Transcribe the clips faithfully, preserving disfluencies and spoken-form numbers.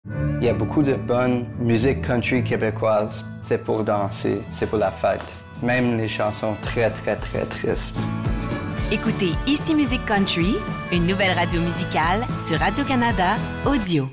Il y a beaucoup de bonne musique country québécoise. C'est pour danser, c'est pour la fête. Même les chansons très, très, très tristes. Écoutez Ici Musique Country, une nouvelle radio musicale sur Radio-Canada Audio.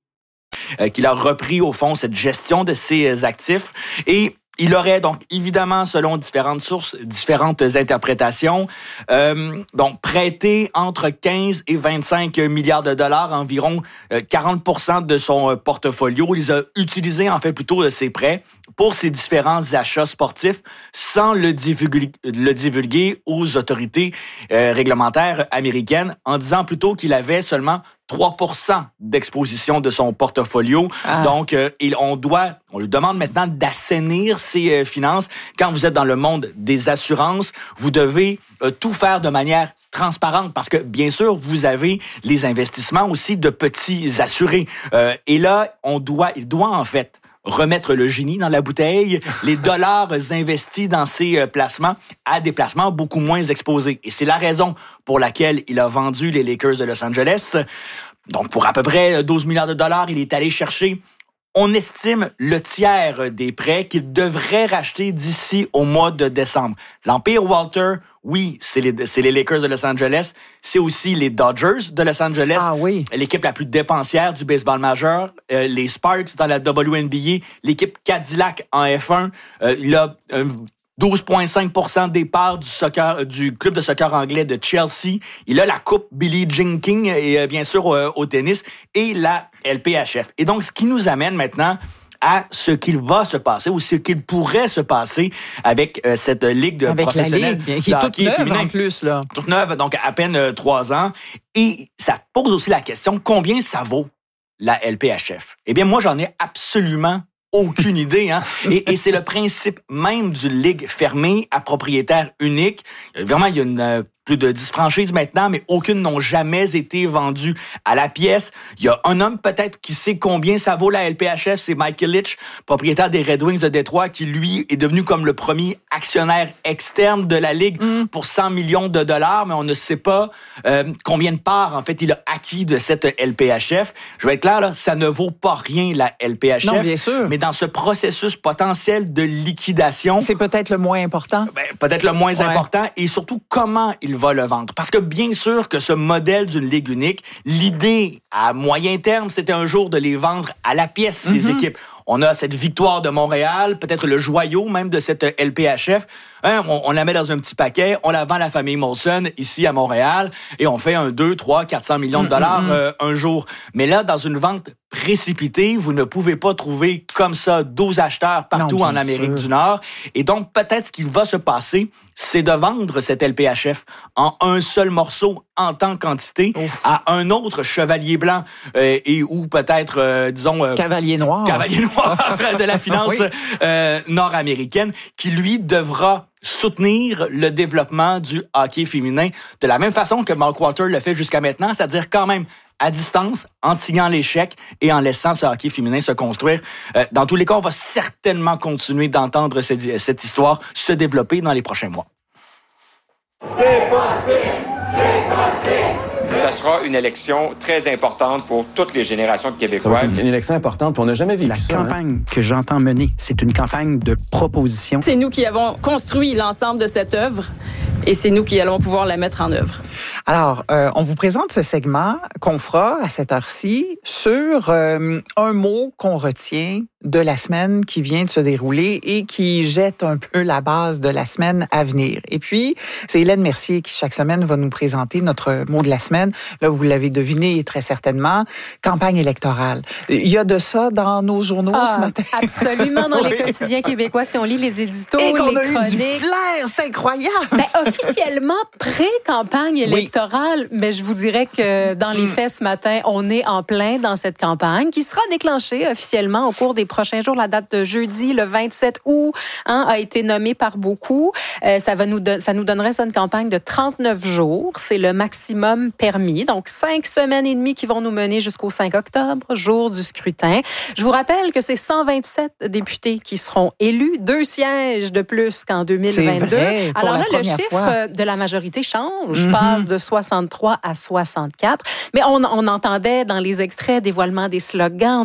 Euh, qu'il a repris, au fond, cette gestion de ses actifs. Et il aurait donc, évidemment, selon différentes sources, différentes interprétations, euh, donc prêté entre quinze et vingt-cinq milliards de dollars, environ euh, quarante pour cent de son portfolio. Il a utilisé, en fait, plutôt de ses prêts pour ses différents achats sportifs sans le divulguer, le divulguer aux autorités euh, réglementaires américaines, en disant plutôt qu'il avait seulement trois pour cent d'exposition de son portfolio. Ah. Donc, euh, il, on doit, on lui demande maintenant d'assainir ses euh, finances. Quand vous êtes dans le monde des assurances, vous devez euh, tout faire de manière transparente parce que, bien sûr, vous avez les investissements aussi de petits assurés. Euh, et là, on doit, il doit en fait remettre le génie dans la bouteille, les dollars investis dans ces euh, placements à des placements beaucoup moins exposés. Et c'est la raison pour laquelle il a vendu les Lakers de Los Angeles. Donc, pour à peu près douze milliards de dollars, il est allé chercher, on estime, le tiers des prêts qu'il devrait racheter d'ici au mois de décembre. L'Empire Walter, oui, c'est les, c'est les Lakers de Los Angeles. C'est aussi les Dodgers de Los Angeles. Ah oui. L'équipe la plus dépensière du baseball majeur. Euh, les Sparks dans la W N B A. L'équipe Cadillac en F un. Euh, il a euh, douze virgule cinq pour cent des parts du, soccer, du club de soccer anglais de Chelsea. Il a la coupe Billie Jean King, et euh, bien sûr euh, au tennis, et la L P H F. Et donc, ce qui nous amène maintenant à ce qu'il va se passer ou ce qu'il pourrait se passer avec euh, cette ligue de avec professionnels. La ligue, qui est toute neuve féminin. En plus. Là. Toute neuve, donc à peine euh, trois ans. Et ça pose aussi la question, combien ça vaut la L P H F? Eh bien, moi, j'en ai absolument aucune idée. Hein? Et, et c'est le principe même d'une ligue fermée à propriétaire unique. Vraiment, il y a une... Euh, plus de dix franchises maintenant, mais aucune n'ont jamais été vendues à la pièce. Il y a un homme peut-être qui sait combien ça vaut la L P H F, c'est Mike Ilitch, propriétaire des Red Wings de Détroit, qui lui est devenu comme le premier actionnaire externe de la Ligue mm. pour cent millions de dollars, mais on ne sait pas euh, combien de parts, en fait, il a acquis de cette L P H F. Je vais être clair, là, ça ne vaut pas rien, la L P H F. Non, bien sûr. Mais dans ce processus potentiel de liquidation... C'est peut-être le moins important. Ben, peut-être le moins ouais. important, et surtout, comment il va le vendre. Parce que bien sûr que ce modèle d'une ligue unique, l'idée à moyen terme, c'était un jour de les vendre à la pièce, ces mm-hmm. équipes. On a cette victoire de Montréal, peut-être le joyau même de cette L P H F. Hein, on, on la met dans un petit paquet, on la vend à la famille Molson ici à Montréal et on fait un deux, trois, quatre cents millions de dollars mm-hmm. euh, un jour. Mais là, dans une vente précipitée, vous ne pouvez pas trouver comme ça douze acheteurs partout non, en Amérique sûr. du Nord. Et donc, peut-être ce qui va se passer, c'est de vendre cette L P H F en un seul morceau en tant que quantité Ouf. à un autre chevalier blanc euh, et ou peut-être, euh, disons... Euh, cavalier noir. Cavalier noir de la finance oui. euh, nord-américaine qui, lui, devra soutenir le développement du hockey féminin de la même façon que Mark Walter le fait jusqu'à maintenant, c'est-à-dire quand même à distance, en signant les chèques et en laissant ce hockey féminin se construire. Euh, dans tous les cas, on va certainement continuer d'entendre cette, cette histoire se développer dans les prochains mois. C'est possible! C'est possible! Ça sera une élection très importante pour toutes les générations de Québécois. Ça va être une élection importante, puis on n'a jamais vécu La ça. La campagne hein? que j'entends mener, c'est une campagne de proposition. C'est nous qui avons construit l'ensemble de cette œuvre et c'est nous qui allons pouvoir la mettre en œuvre. Alors, euh, on vous présente ce segment qu'on fera à cette heure-ci sur euh, un mot qu'on retient de la semaine qui vient de se dérouler et qui jette un peu la base de la semaine à venir. Et puis, c'est Hélène Mercier qui, chaque semaine, va nous présenter notre mot de la semaine. Là, vous l'avez deviné très certainement, campagne électorale. Il y a de ça dans nos journaux ah, ce matin. Absolument, dans oui. les quotidiens québécois, si on lit les éditos, et qu'on les a chroniques. Eu du flair, c'est incroyable! Ben, officiellement, pré-campagne électorale, oui. mais je vous dirais que dans les faits ce matin, on est en plein dans cette campagne qui sera déclenchée officiellement au cours des prochains jours. La date de jeudi, le vingt-sept août, hein, a été nommée par beaucoup. Euh, ça, va nous don- ça nous donnerait ça une campagne de trente-neuf jours. C'est le maximum permis. Donc, cinq semaines et demie qui vont nous mener jusqu'au cinq octobre, jour du scrutin. Je vous rappelle que c'est cent vingt-sept députés qui seront élus, deux sièges de plus qu'en deux mille vingt-deux. C'est vrai, pour Alors la là, le chiffre fois. de la majorité change, Mm-hmm. passe de soixante-trois à soixante-quatre. Mais on, on entendait dans les extraits dévoilement des slogans.